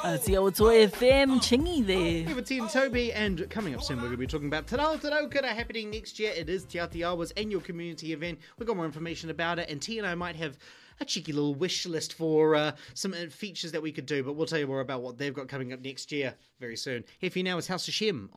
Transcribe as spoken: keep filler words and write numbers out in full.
Aotearoa F M, Chingy there. Hey, it's Ian Toby, and coming up soon we're going to be talking about Te Rao Te Raukara happening next year. It is Te Atiawa's annual community event. We've got more information about it, and T and I might have a cheeky little wish list for uh, some features that we could do, but we'll tell you more about what they've got coming up next year very soon. Here for you now is House of Shem.